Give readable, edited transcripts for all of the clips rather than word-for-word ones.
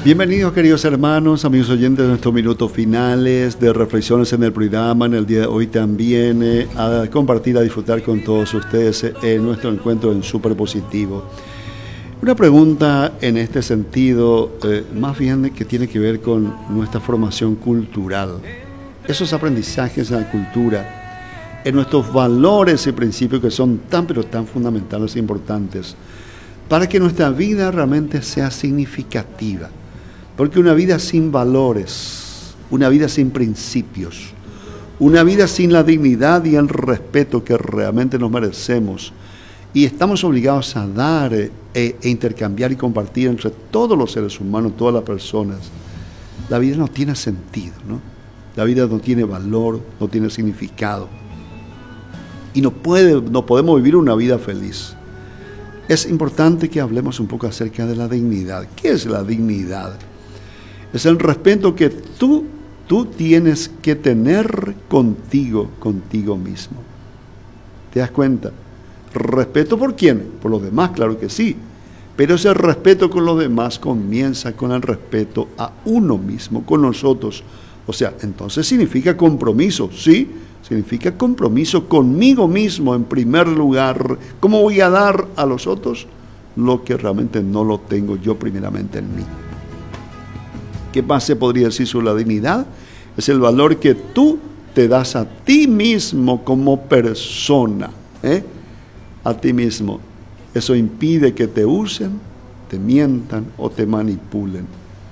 Bienvenidos, queridos hermanos, amigos oyentes, de nuestros minutos finales de reflexiones en el programa. En el día de hoy también a compartir, a disfrutar con todos ustedes en nuestro encuentro en Superpositivo. Una pregunta en este sentido, más bien que tiene que ver con nuestra formación cultural. Esos aprendizajes en la cultura, en nuestros valores y principios que son tan pero tan fundamentales e importantes para que nuestra vida realmente sea significativa. Porque una vida sin valores, una vida sin principios, una vida sin la dignidad y el respeto que realmente nos merecemos y estamos obligados a dar e intercambiar y compartir entre todos los seres humanos, todas las personas, la vida no tiene sentido, ¿no? La vida no tiene valor, no tiene significado y no podemos vivir una vida feliz. Es importante que hablemos un poco acerca de la dignidad. ¿Qué es la dignidad? Es el respeto que tú tienes que tener contigo mismo. ¿Te das cuenta? ¿Respeto por quién? Por los demás, claro que sí. Pero ese respeto con los demás comienza con el respeto a uno mismo, con nosotros. O sea, entonces significa compromiso, ¿sí? Significa compromiso conmigo mismo en primer lugar. ¿Cómo voy a dar a los otros lo que realmente no lo tengo yo primeramente en mí? ¿Qué más se podría decir sobre la dignidad? Es el valor que tú te das a ti mismo como persona, a ti mismo. Eso impide que te usen, te mientan o te manipulen.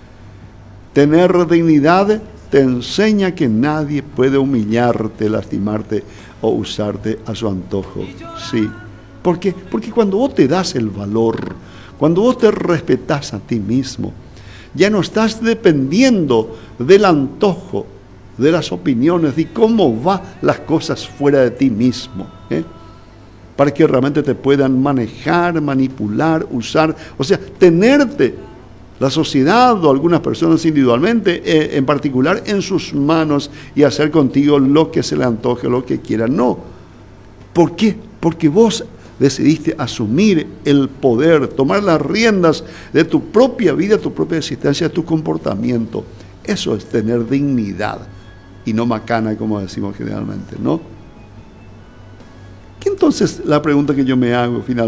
Tener dignidad te enseña que nadie puede humillarte, lastimarte o usarte a su antojo. Sí. ¿Por qué? Porque cuando vos te das el valor, cuando vos te respetás a ti mismo, ya no estás dependiendo del antojo, de las opiniones, de cómo van las cosas fuera de ti mismo, para que realmente te puedan manejar, manipular, usar, o sea, tenerte la sociedad o algunas personas individualmente, en particular en sus manos y hacer contigo lo que se le antoje, lo que quiera. No. ¿Por qué? Porque vos decidiste asumir el poder, tomar las riendas de tu propia vida, tu propia existencia, tu comportamiento. Eso es tener dignidad y no macana, como decimos generalmente, ¿no? ¿Qué entonces la pregunta que yo me hago finalmente?